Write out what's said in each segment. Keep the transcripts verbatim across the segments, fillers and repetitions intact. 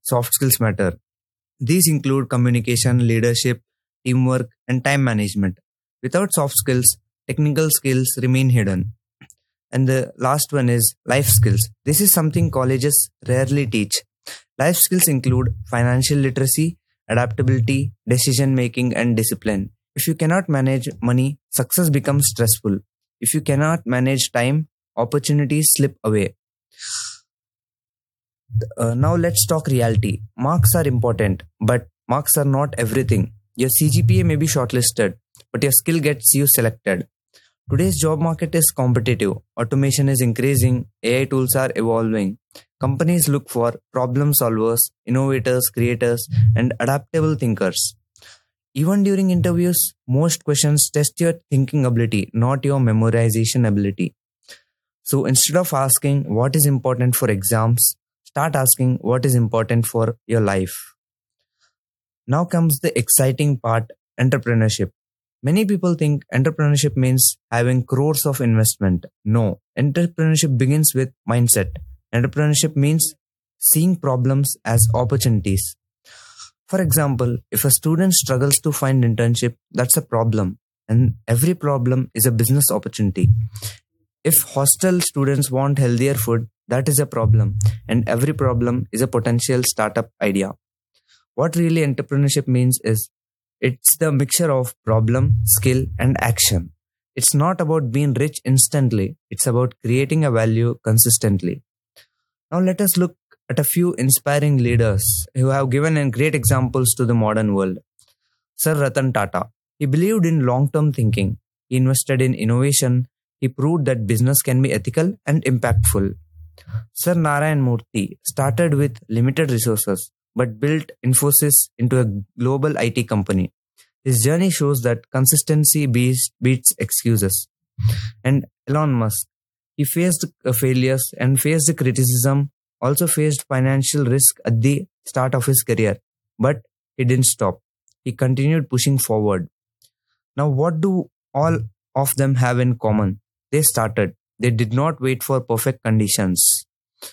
soft skills matter. These include communication, leadership, teamwork, and time management. Without soft skills, technical skills remain hidden. And the last one is life skills. This is something colleges rarely teach. Life skills include financial literacy, adaptability, decision making, and discipline. If you cannot manage money, success becomes stressful. If you cannot manage time, opportunities slip away. Uh, now let's talk reality. Marks are important, but marks are not everything. Your C G P A may be shortlisted, but your skill gets you selected. Today's job market is competitive. Automation is increasing. A I tools are evolving. Companies look for problem solvers, innovators, creators, and adaptable thinkers. Even during interviews, most questions test your thinking ability, not your memorization ability. So instead of asking what is important for exams, start asking what is important for your life. Now comes the exciting part, entrepreneurship. Many people think entrepreneurship means having crores of investment. No, entrepreneurship begins with mindset. Entrepreneurship means seeing problems as opportunities. For example, if a student struggles to find internship, that's a problem. And every problem is a business opportunity. If hostel students want healthier food, that is a problem. And every problem is a potential startup idea. What really entrepreneurship means is it's the mixture of problem, skill, and action. It's not about being rich instantly. It's about creating a value consistently. Now let us look at a few inspiring leaders who have given great examples to the modern world. Sir Ratan Tata. He believed in long-term thinking. He invested in innovation. He proved that business can be ethical and impactful. Sir Narayan Murthy started with limited resources but built Infosys into a global I T company. His journey shows that consistency beats, beats excuses. And Elon Musk. He faced uh, failures and faced criticism, also faced financial risk at the start of his career. But he didn't stop. He continued pushing forward. Now, what do all of them have in common? They started. They did not wait for perfect conditions.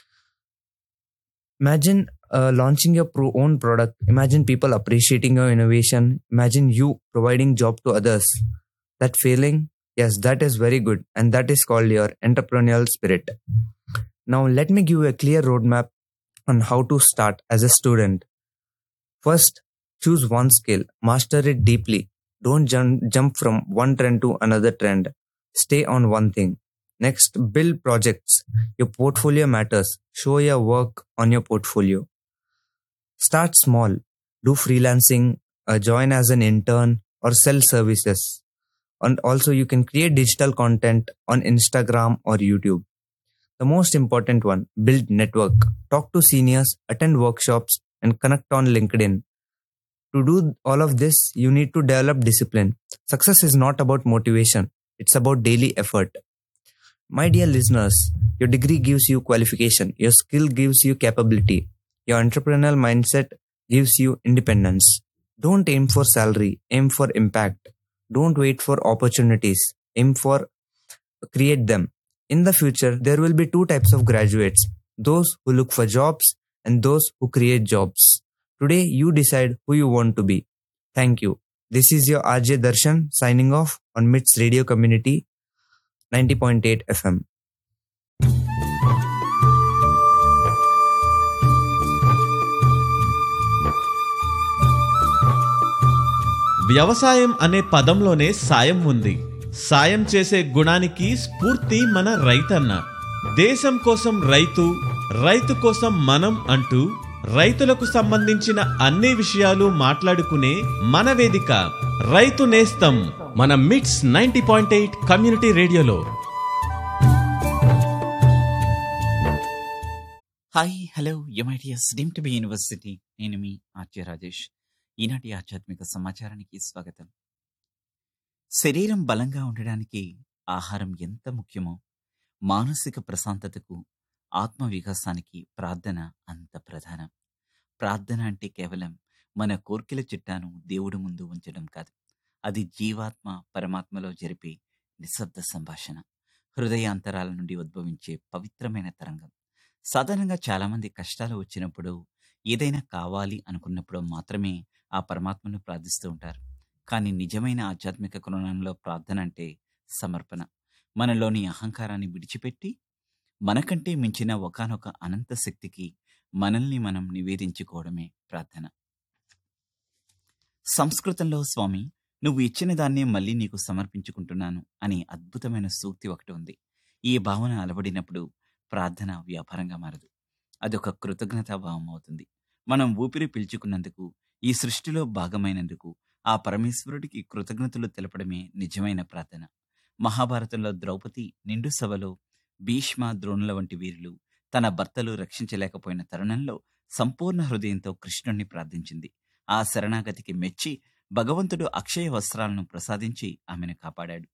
Imagine uh, launching your pro- own product. Imagine people appreciating your innovation. Imagine you providing job to others. That feeling, yes, that is very good. And that is called your entrepreneurial spirit. Now, let me give you a clear roadmap on how to start as a student. First, choose one skill. Master it deeply. Don't jump, jump from one trend to another trend. Stay on one thing. Next, build projects. Your portfolio matters. Show your work on your portfolio. Start small. Do freelancing, uh, join as an intern, or sell services. And also, you can create digital content on Instagram or YouTube. The most important one, build network. Talk to seniors, attend workshops, and connect on LinkedIn. To do all of this, you need to develop discipline. Success is not about motivation. It's about daily effort. My dear listeners, your degree gives you qualification. Your skill gives you capability. Your entrepreneurial mindset gives you independence. Don't aim for salary. Aim for impact. Don't wait for opportunities. Aim for create them. In the future, there will be two types of graduates. Those who look for jobs and those who create jobs. Today, you decide who you want to be. Thank you. This is your R J Darshan signing off on M I T S Radio Community ninety point eight F M. వ్యవసాయం అనే పదంలోనే సాయం ఉంది. సాయం చేసే గుణానికి స్ఫూర్తి మన రైతన్న. దేశం కోసం రైతు, రైతు కోసం మనం అంటూ రైతులకు సంబంధించిన అన్ని విషయాలు మాట్లాడుకునే మన వేదిక రైతు నేస్తం మన మిట్స్ నైంటీ పాయింట్ ఎయిట్ కమ్యూనిటీ రేడియోలో. Hi hello MITS deem to be university. నేను మీ ఆర్జే రాజేష్. ఈనాటి ఆధ్యాత్మిక సమాచారానికి స్వాగతం. శరీరం బలంగా ఉండడానికి ఆహారం ఎంత ముఖ్యమో, మానసిక ప్రశాంతతకు, ఆత్మ వికాసానికి ప్రార్థన అంత ప్రధానం. ప్రార్థన అంటే కేవలం మన కోర్కెల చిట్టాను దేవుడి ముందు ఉంచడం కాదు. అది జీవాత్మ పరమాత్మలో జరిపే నిశ్శబ్ద సంభాషణ, హృదయాంతరాల నుండి ఉద్భవించే పవిత్రమైన తరంగం. సాధారణంగా చాలామంది కష్టాలు వచ్చినప్పుడు ఏదైనా కావాలి అనుకున్నప్పుడు మాత్రమే ఆ పరమాత్మను ప్రార్థిస్తూ ఉంటారు. కానీ నిజమైన ఆధ్యాత్మిక కోణంలో ప్రార్థన అంటే సమర్పణ. మనలోని అహంకారాన్ని విడిచిపెట్టి మనకంటే మించిన ఒకానొక అనంత శక్తికి మనల్ని మనం నివేదించుకోవడమే ప్రార్థన. సంస్కృతంలో స్వామి నువ్వు ఇచ్చిన దాన్నే మళ్ళీ నీకు సమర్పించుకుంటున్నాను అనే అద్భుతమైన సూక్తి ఒకటి ఉంది. ఈ భావన అలవడినప్పుడు ప్రార్థన వ్యాపారంగా మారదు, అదొక కృతజ్ఞతాభావం అవుతుంది. మనం ఊపిరి పీల్చుకున్నందుకు, ఈ సృష్టిలో భాగమైనందుకు ఆ పరమేశ్వరుడికి కృతజ్ఞతలు తెలపడమే నిజమైన ప్రార్థన. మహాభారతంలో ద్రౌపది నిండు సభలో భీష్మ, ద్రోణుల వంటి వీరులు తన భర్తలు రక్షించలేకపోయిన తరుణంలో సంపూర్ణ హృదయంతో కృష్ణుణ్ణి ప్రార్థించింది. ఆ శరణాగతికి మెచ్చి భగవంతుడు అక్షయ వస్త్రాలను ప్రసాదించి ఆమెను కాపాడాడు.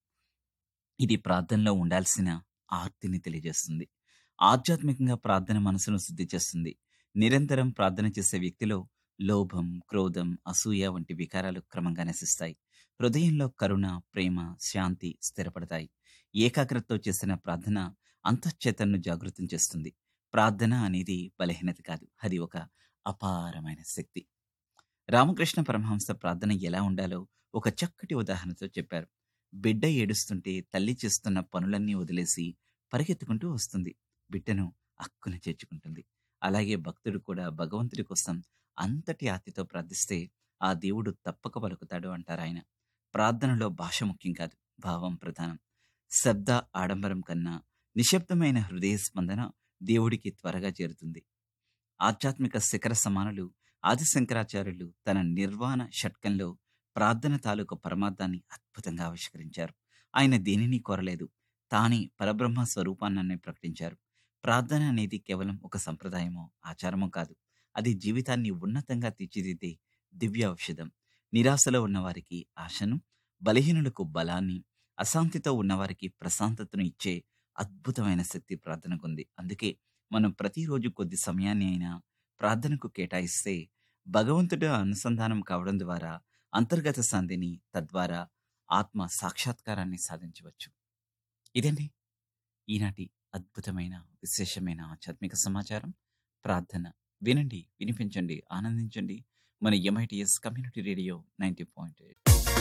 ఇది ప్రార్థనలో ఉండాల్సిన ఆర్తిని తెలియజేస్తుంది. ఆధ్యాత్మికంగా ప్రార్థన మనసును శుద్ధి చేస్తుంది. నిరంతరం ప్రార్థన చేసే వ్యక్తిలో లోభం, క్రోధం, అసూయ వంటి వికారాలు క్రమంగా నశిస్తాయి. హృదయంలో కరుణ, ప్రేమ, శాంతి స్థిరపడతాయి. ఏకాగ్రతతో చేసిన ప్రార్థన అంతఃచేతనను జాగృతం చేస్తుంది. ప్రార్థన అనేది బలహీనత కాదు, అది ఒక అపారమైన శక్తి. రామకృష్ణ పరమహంస ప్రార్థన ఎలా ఉండాలో ఒక చక్కటి ఉదాహరణతో చెప్పారు. బిడ్డ ఏడుస్తుంటే తల్లి చేస్తున్న పనులన్నీ వదిలేసి పరిగెత్తుకుంటూ వస్తుంది, బిడ్డను అక్కున చేర్చుకుంటుంది. అలాగే భక్తుడు కూడా భగవంతుడి కోసం అంతటి ఆర్తితో ప్రార్థిస్తే ఆ దేవుడు తప్పక పలుకుతాడు అంటారు ఆయన. ప్రార్థనలో భాష ముఖ్యం కాదు, భావం ప్రధానం. శబ్ద ఆడంబరం కన్నా నిశ్శబ్దమైన హృదయ స్పందన దేవుడికి త్వరగా చేరుతుంది. ఆధ్యాత్మిక శిఖర సమానులు ఆదిశంకరాచార్యులు తన నిర్వాణ షట్కంలో ప్రార్థన తాలూకు పరమార్థాన్ని అద్భుతంగా ఆవిష్కరించారు. ఆయన దేనిని కోరలేదు, తానే పరబ్రహ్మ స్వరూపాన్ని ప్రకటించారు. ప్రార్థన అనేది కేవలం ఒక సంప్రదాయమో ఆచారమో కాదు, అది జీవితాన్ని ఉన్నతంగా తీర్చిదిద్దే దివ్య ఔషధం. నిరాశలో ఉన్నవారికి ఆశను, బలహీనులకు బలాన్ని, అశాంతితో ఉన్నవారికి ప్రశాంతతను ఇచ్చే అద్భుతమైన శక్తి ప్రార్థనకుంది. అందుకే మనం ప్రతిరోజు కొద్ది సమయాన్ని అయినా ప్రార్థనకు కేటాయిస్తే భగవంతుడు అనుసంధానం కావడం ద్వారా అంతర్గత శాంతిని, తద్వారా ఆత్మ సాక్షాత్కారాన్ని సాధించవచ్చు. ఇదండి ఈనాటి అద్భుతమైన విశేషమైన ఆధ్యాత్మిక సమాచారం. ప్రార్థన వినండి, వినిపించండి, ఆనందించండి. మన MITS community radio ninety point eight.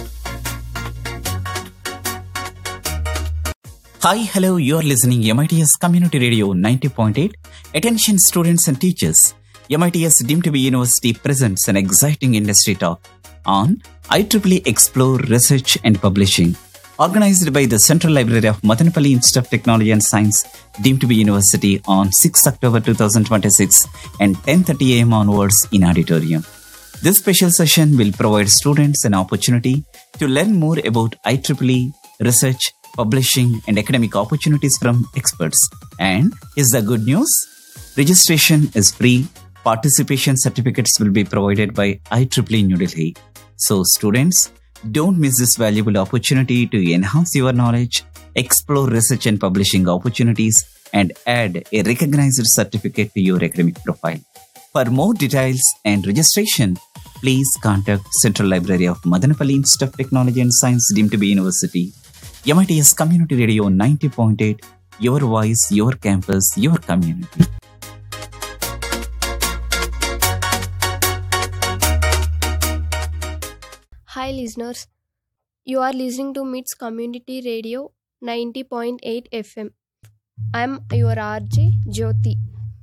Hi, hello, you are listening MITS community radio ninety point eight. Attention students and teachers, M I T S deemed to be university presents an exciting industry talk on I triple E Explore Research and Publishing, organized by the Central Library of Madanapalli Institute of Technology and Science, deemed to be university, on sixth October twenty twenty-six and ten thirty a m onwards in auditorium. This special session will provide students an opportunity to learn more about I triple E, research, publishing and academic opportunities from experts. And is the good news? Registration is free. Participation certificates will be provided by I triple E New Delhi. So students, don't miss this valuable opportunity to enhance your knowledge, explore research and publishing opportunities, and add a recognized certificate to your academic profile. For more details and registration, please contact Central Library of Madanapalli Institute of Technology and Science, deemed to be university, M I T S Community Radio ninety point eight, your voice, your campus, your community. Hi listeners, you are listening to M I T S Community Radio ninety point eight F M. I am your R J Jyoti.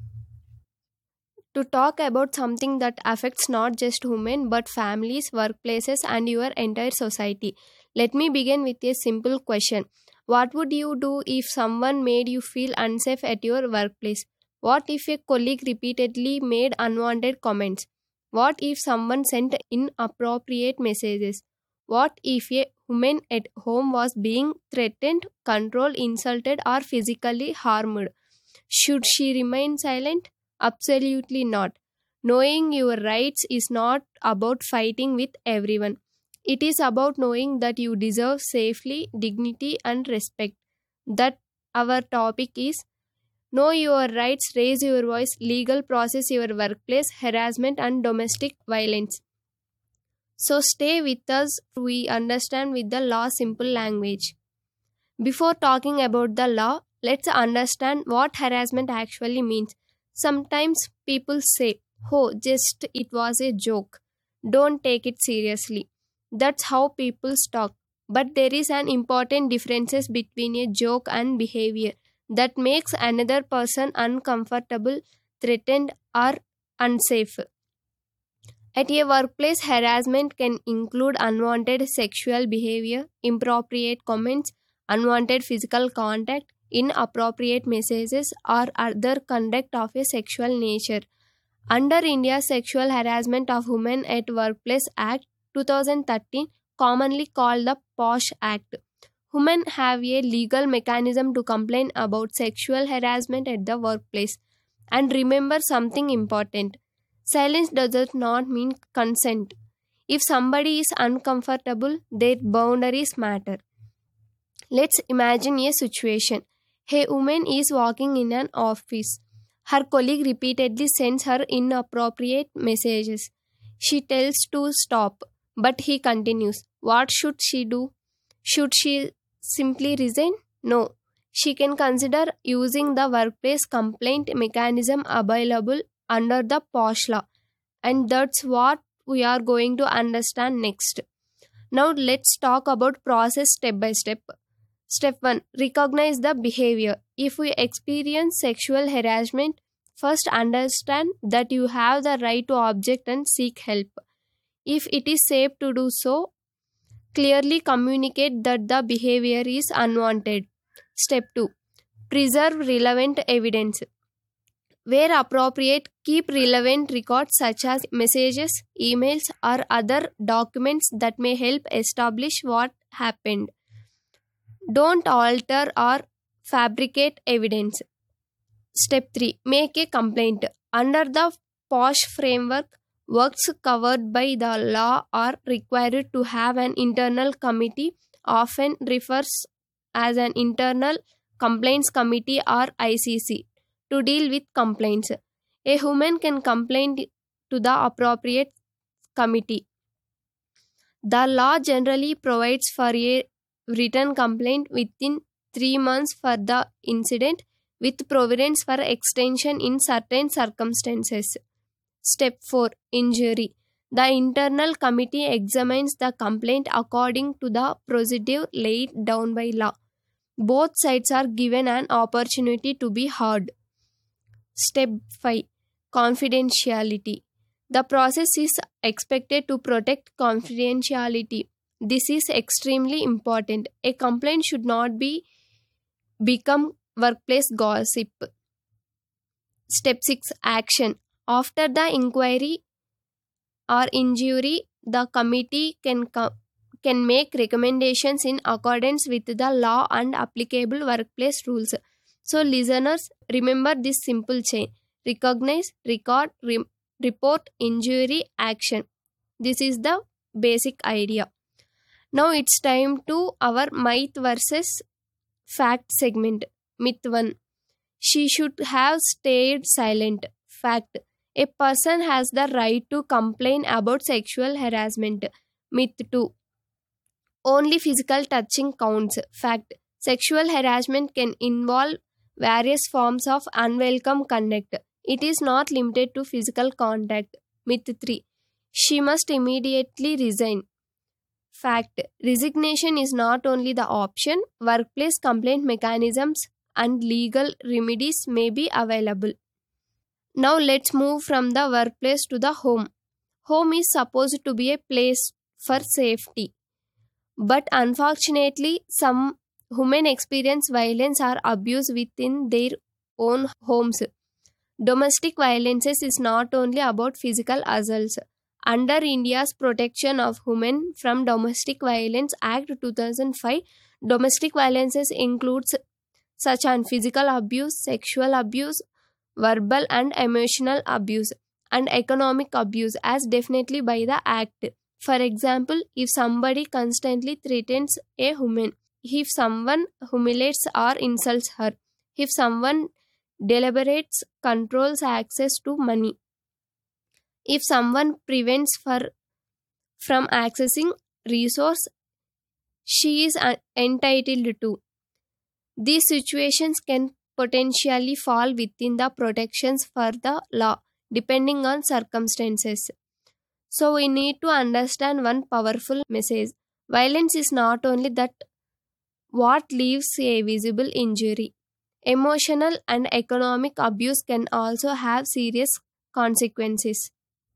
To talk about something that affects not just women but families, workplaces and your entire society. Let me begin with a simple question. What would you do if someone made you feel unsafe at your workplace? What if a colleague repeatedly made unwanted comments? What if someone sent inappropriate messages? What if a woman at home was being threatened, controlled, insulted, or physically harmed? Should she remain silent? Absolutely not. Knowing your rights is not about fighting with everyone. It is about knowing that you deserve safety, dignity, and respect. That our topic is Know Your Rights, Raise Your Voice, Legal Process Your Workplace, Harassment and Domestic Violence. So stay with us, we understand with the law simple language. Before talking about the law, let's understand what harassment actually means. Sometimes people say, Oh, just it was a joke. Don't take it seriously. That's how people talk. But there is an important difference between a joke and behavior that makes another person uncomfortable, threatened, or unsafe. At a workplace, harassment can include unwanted sexual behavior, inappropriate comments, unwanted physical contact, inappropriate messages, or other conduct of a sexual nature. Under India's Sexual Harassment of Women at Workplace Act twenty thirteen, commonly called the POSH Act, women have a legal mechanism to complain about sexual harassment at the workplace. And remember something important: silence does not mean consent. If somebody is uncomfortable, their boundaries matter. Let's imagine a situation. A woman is walking in an office. Her colleague repeatedly sends her inappropriate messages. She tells to stop, but he continues. What should she do? Should she simply resign? No. She can consider using the workplace complaint mechanism available under the POSH law. And that's what we are going to understand next. Now let's talk about process step by step. Step one. Recognize the behavior. If we experience sexual harassment, first understand that you have the right to object and seek help. If it is safe to do so, clearly communicate that the behavior is unwanted. Step two. Preserve relevant evidence. Where appropriate, keep relevant records such as messages, emails, or other documents that may help establish what happened. Don't alter or fabricate evidence. Step three. Make a complaint. Under the POSH framework, works covered by the law are required to have an internal committee, often refers as an internal complaints committee or I C C, to deal with complaints. A woman can complain to the appropriate committee. The law generally provides for a written complaint within three months for the incident, with provisions for extension in certain circumstances. Step four. Injury. The internal committee examines the complaint according to the procedure laid down by law. Both sides are given an opportunity to be heard. Step five. Confidentiality. The process is expected to protect confidentiality. This is extremely important. A complaint should not be become workplace gossip. Step six. Action. After the inquiry or injury, the committee can co- can make recommendations in accordance with the law and applicable workplace rules. So listeners, remember this simple chain: recognize, record, re- report, injury, action. This is the basic idea. Now it's time to our myth versus fact segment. Myth one. She should have stayed silent. Fact. A person has the right to complain about sexual harassment. Myth two. Only physical touching counts. Fact. Sexual harassment can involve various forms of unwelcome conduct. It is not limited to physical contact. Myth three. She must immediately resign. Fact. Resignation is not only the option, workplace complaint mechanisms and legal remedies may be available. Now let's move from the workplace to the home. Home is supposed to be a place for safety. But unfortunately, some women experience violence or abuse within their own homes. Domestic violence is not only about physical assaults. Under India's Protection of Women from Domestic Violence Act two thousand five, domestic violences includes such as physical abuse, sexual abuse, verbal and emotional abuse, and economic abuse as definitely by the Act. For example, if somebody constantly threatens a woman, if someone humiliates or insults her, if someone deliberates controls access to money, if someone prevents her from accessing resource she is uh, entitled to. These situations can potentially fall within the protections for the law. depending on circumstances. So we need to understand one powerful message. Violence is not only that what leaves a visible injury. Emotional and economic abuse can also have serious consequences.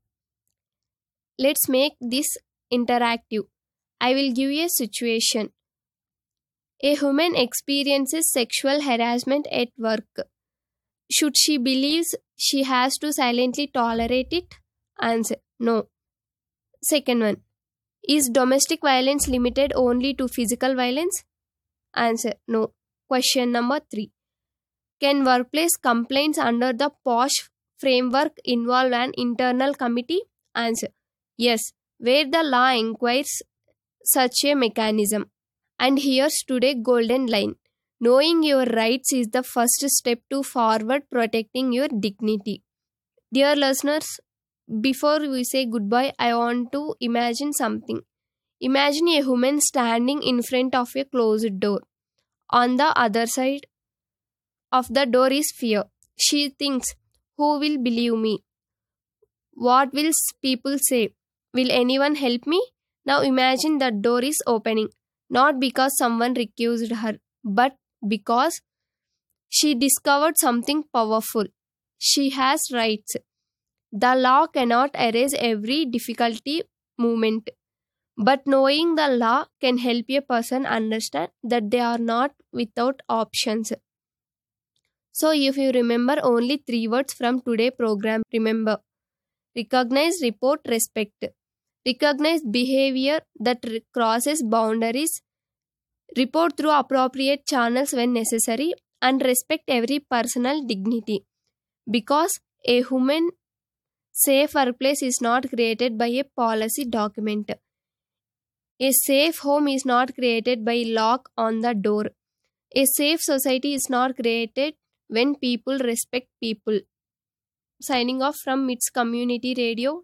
Let's make this interactive. I will give you a situation. A woman experiences sexual harassment at work. Should she believe she has to silently tolerate it? Answer: no. Second one. Is domestic violence limited only to physical violence? Answer: no. Question number three. Can workplace complaints under the POSH framework involve an internal committee? Answer: yes, where the law inquires such a mechanism. And here's today's golden line. Knowing your rights is the first step to forward protecting your dignity. Dear listeners, before we say goodbye, I want to imagine something. Imagine a woman standing in front of a closed door. On the other side of the door is fear. She thinks, who will believe me? What will people say? Will anyone help me? Now imagine the door is opening, not because someone recused her, but because she discovered something powerful. She has rights. The law cannot erase every difficulty moment, but knowing the law can help a person understand that they are not without options. So if you remember only three words from today's program, remember: recognize, report, respect. Recognize behavior that r- crosses boundaries, report through appropriate channels when necessary, and respect every personal dignity. Because a human safe workplace is not created by a policy document. A safe home is not created by lock on the door. A safe society is not created when people respect people. Signing off from MITS Community Radio.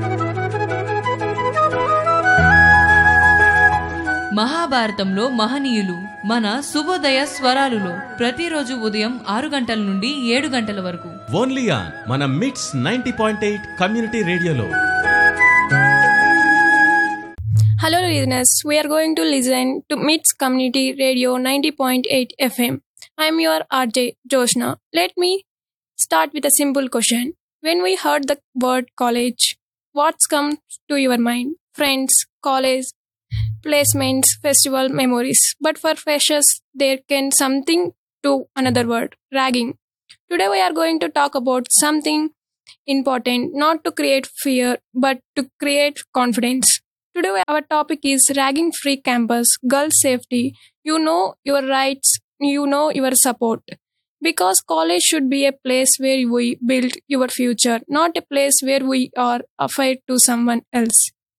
మహాభారతంలో మహనీయులు మన శుభోదయ స్వరాలులో ప్రతిరోజు ఉదయం ఆరు గంటల నుండి ఏడు గంటల వరకు ఓన్లీ ఆన్ మన మిట్స్ నైంటీ పాయింట్ ఎయిట్ కమ్యూనిటీ రేడియోలో. Hello listeners, we are going to listen to MITS Community Radio ninety point eight F M. I am your R J Joshna. Let me start with a simple question. When we heard the word college, what's come to your mind? Friends, college, placements, festival memories. But for freshers, there can something to another word, ragging. Today we are going to talk about something important, not to create fear, but to create confidence. Today our topic is ragging free campus, girls safety. You know your rights, you know your support. Because college should be a place where we build your future, not a place where we are afraid to someone else.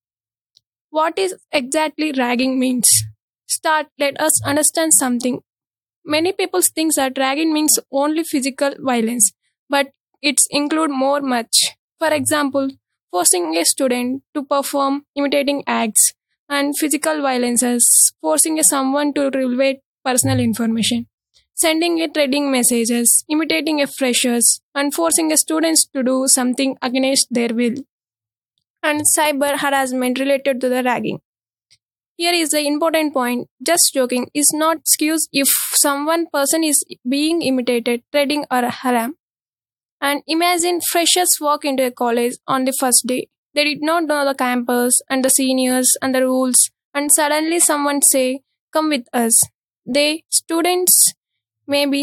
What is exactly ragging means? Start, let us understand something. Many people think that ragging means only physical violence, but it's include more much. For example, forcing a student to perform imitating acts, and physical violences, forcing a someone to reveal personal information, sending a threatening messages, imitating a freshers, and forcing a students to do something against their will, and cyber harassment related to the ragging. Here is the important point. Just joking is not excuse if someone person is being imitated, threatening or haram. And imagine freshers walk into a college on the first day. They did not know the campus and the seniors and the rules, and suddenly someone say, "Come with us." They students may be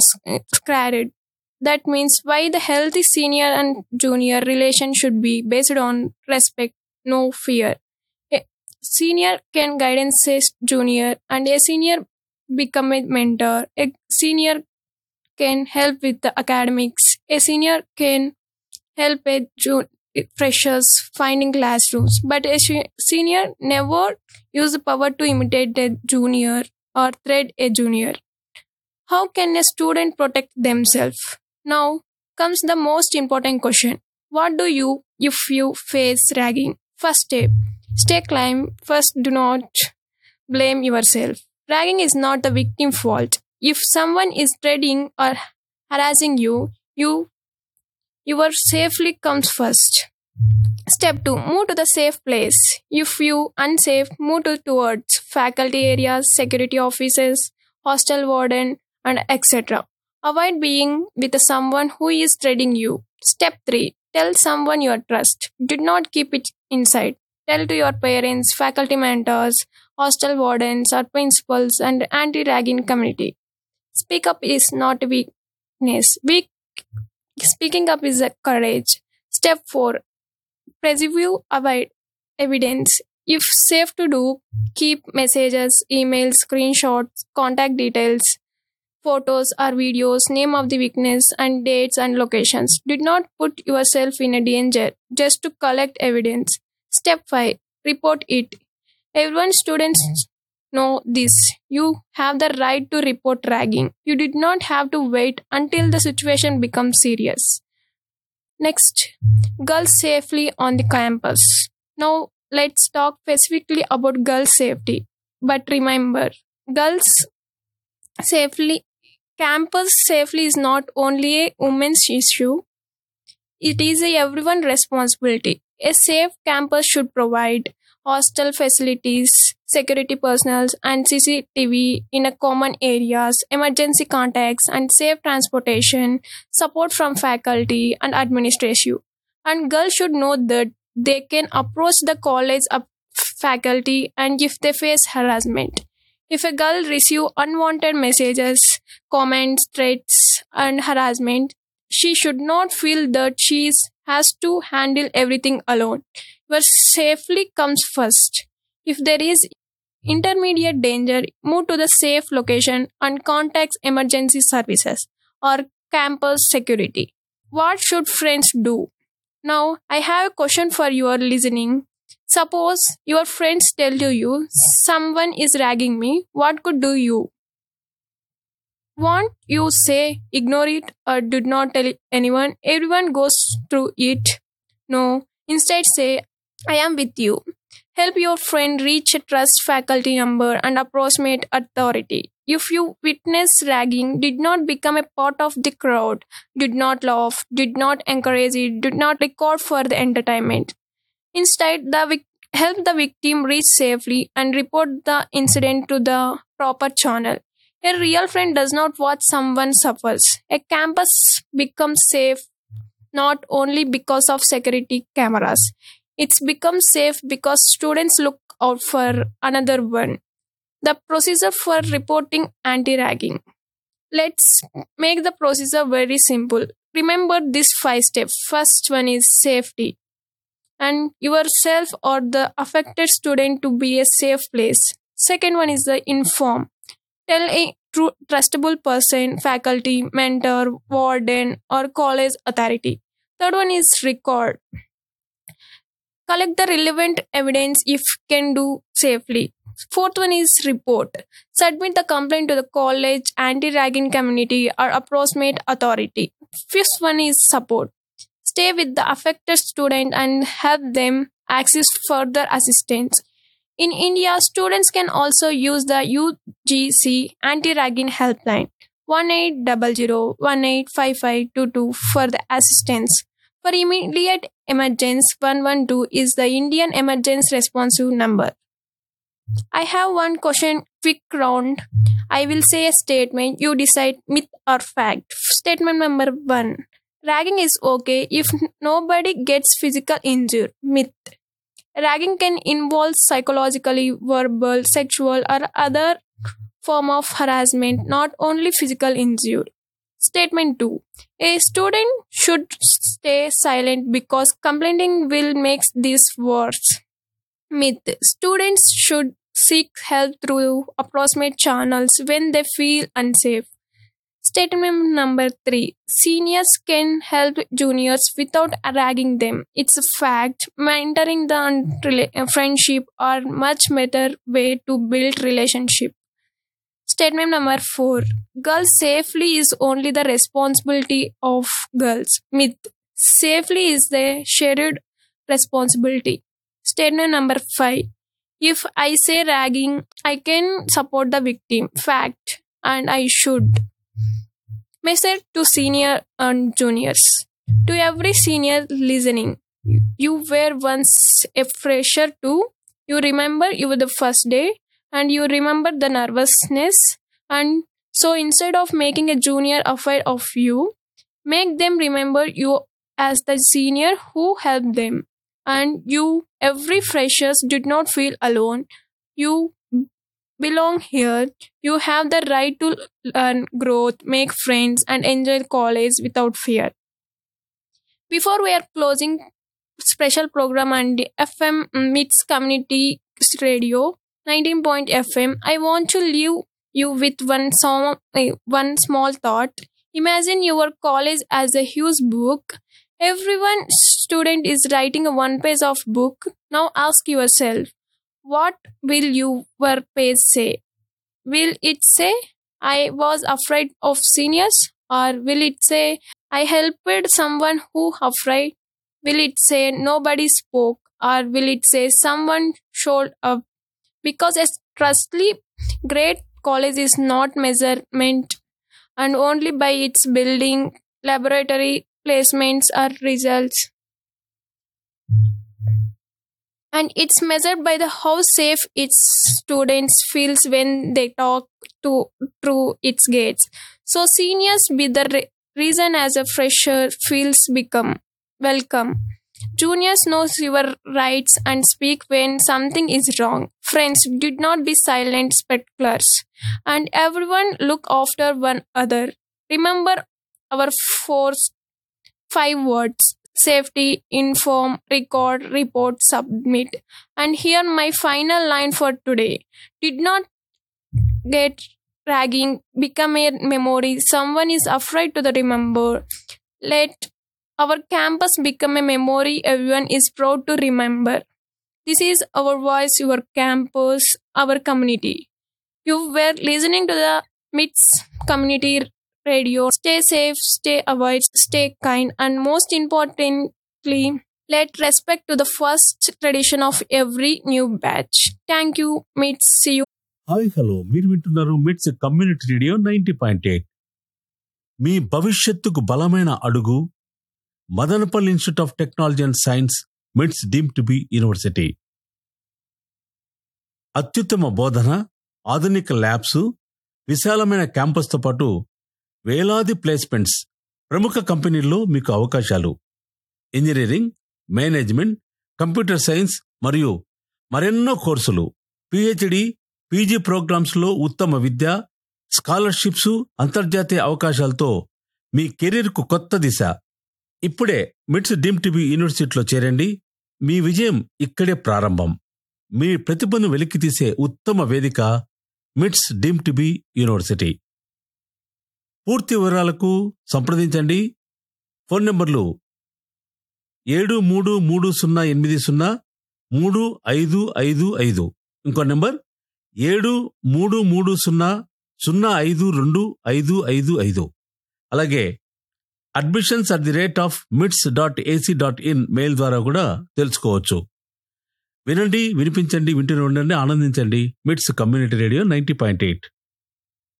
scared. That means why the healthy senior and junior relation should be based on respect, no fear. A senior can guidance a junior, and a senior become a mentor. A senior can help with the academics. A senior can help a junior freshers finding classrooms, but a senior never use the power to imitate a junior or threat a junior. How can a student protect themselves? Now comes the most important question. What do you if you face ragging? First step, stay calm. First, do not blame yourself. Ragging is not the victim's fault. If someone is threatening or harassing you, you your safely comes first. Step two. Move to the safe place. If you unsafe, move to towards faculty areas, security offices, hostel warden, and et cetera. Avoid being with someone who is threatening you. Step three. Tell someone you trust. Do not keep it inside. Tell to your parents, faculty mentors, hostel wardens, or principals, and anti-ragging community. Speak up is not a weakness. Weak, speaking up is a courage. Step four. Preserve avoid evidence. If safe to do, keep messages, emails, screenshots, contact details, photos or videos, name of the witness, and dates and locations. Do not put yourself in a danger just to collect evidence. Step five. Report it. Everyone students know this. You have the right to report ragging. You did not have to wait until the situation becomes serious. Next, girls safely on the campus. Now, let's talk specifically about girls' safety. But remember, girls safely, campus safely is not only a women's issue, it is a everyone responsibility. A safe campus should provide hostel facilities, security personnel, and C C T V in a common areas, emergency contacts, and safe transportation, support from faculty and administration. And girls should know that they can approach the college of faculty and if they face harassment. If a girl receives unwanted messages, comments, threats, and harassment, she should not feel that she is- has to handle everything alone. Your safely comes first. If there is intermediate danger, move to the safe location and contact emergency services or campus security. What should friends do? Now, I have a question for your listening. Suppose your friends tell you someone is ragging me. What could do you? Won't you say ignore it or do not tell anyone? Everyone goes through it. No. Instead say I am with you. Help your friend reach a trust faculty number and approximate authority. If you witness ragging, did not become a part of the crowd, did not laugh, did not encourage it, did not record for the entertainment. Instead, the vic- help the victim reach safely and report the incident to the proper channel. A real friend does not watch someone suffers. A campus becomes safe not only because of security cameras. It's become safe because students look out for another one. The procedure for reporting anti-ragging. Let's make the procedure very simple. Remember these five steps. First one is safety. And yourself or the affected student to be a safe place. Second one is the inform. Tell a true trustable person, faculty, mentor, warden, or college authority. Third one is record. Collect the relevant evidence if can do safely. Fourth one is report. Submit the complaint to the college, anti-ragging community, or approximate authority. Fifth one is support. Stay with the affected student and help them access further assistance. In India, students can also use the U G C anti-ragging helpline one eight zero zero one eight five five two two for the assistance. For immediate emergency, one one two is the Indian emergency responsive number. I have one question, quick round. I will say a statement. You decide myth or fact. Statement number one. Ragging is okay if nobody gets physical injury. Myth. Ragging can involve psychologically, verbal, sexual, or other form of harassment, not only physical injury. Statement two. A student should stay silent because complaining will make this worse. Myth. Students should seek help through approximate channels when they feel unsafe. Statement number three. Seniors can help juniors without ragging them. It's a fact. Mentoring the rela- friendship are much better way to build relationship. Statement number four. Girls safely is only the responsibility of girls. Myth. Safely is the shared responsibility. Statement number five. If I say ragging, I can support the victim. Fact. And I should. Message to senior and juniors. To every senior listening, you were once a fresher too. You remember you were the first day and you remember the nervousness. And so instead of making a junior afraid of you, make them remember you as the senior who helped them. And you, every freshers, did not feel alone. You belong here. You have the right to learn, growth, make friends, and enjoy college without fear. Before we are closing special program and the F M Meets Community Radio nineteen point F M, I want to leave you with one song, one small thought. Imagine your college as a huge book. Everyone student is writing a one page of book. Now ask yourself, what will your page say? Will it say, I was afraid of seniors? Or will it say, I helped someone who afraid? Will it say, nobody spoke? Or will it say, someone showed up? Because a trustly great college is not measurement and only by its building, laboratory, placements or results. And it's measured by the how safe its students feels when they talk to through its gates. So seniors be the re- reason as a fresher feels become welcome. Juniors knows your rights and speak when something is wrong. Friends, did not be silent spectators. And everyone look after one another. Remember our four, five words. Safety, inform, record, report, submit. And here my final line for today. Did not get ragging, become a memory. Someone is afraid to the remember. Let our campus become a memory everyone is proud to remember. This is our voice, your campus, our community. You were listening to the M I T S Community Radio. Stay safe, stay aware, stay kind, and most importantly, let respect to the first tradition of every new batch. Thank you, M I T S. See you. Hi hello, మీరు వింటున్నారు మిట్స్ community radio ninety point eight. మీ భవిష్యత్తుకు బలమైన అడుగు Madanapalle institute of technology and science, మిట్స్ deemed to be university. అత్యుత్తమ బోధన, ఆధునిక ల్యాబ్స్, విశాలమైన క్యాంపస్తో పాటు వేలాది ప్లేస్మెంట్స్, ప్రముఖ కంపెనీల్లో మీకు అవకాశాలు. ఇంజనీరింగ్, మేనేజ్మెంట్, కంప్యూటర్ సైన్స్ మరియు మరెన్నో కోర్సులు, పిహెచ్డి, పీజీ ప్రోగ్రామ్స్లో ఉత్తమ విద్య, స్కాలర్షిప్స్, అంతర్జాతీయ అవకాశాలతో మీ కెరీర్కు కొత్త దిశ. ఇప్పుడే మిట్స్ డీమ్డ్ టు బి యూనివర్సిటీలో చేరండి. మీ విజయం ఇక్కడే ప్రారంభం. మీ ప్రతిభను వెలికితీసే ఉత్తమ వేదిక మిట్స్ డీమ్డ్ టు బి యూనివర్సిటీ. పూర్తి వివరాలకు సంప్రదించండి. ఫోన్ నంబర్లు ఏడు మూడు మూడు సున్నా ఎనిమిది సున్నా మూడు ఐదు ఐదు ఐదు. ఇంకో నెంబర్ ఏడు మూడు మూడు సున్నా సున్నా ఐదు రెండు ఐదు ఐదు ఐదు. అలాగే admissions at the rate of మిట్స్ dot AC dot in mail ద్వారా కూడా తెలుసుకోవచ్చు. వినండి, వినిపించండి, వింటూనే ఉండండి, ఆనందించండి. మిట్స్ community radio ninety point eight.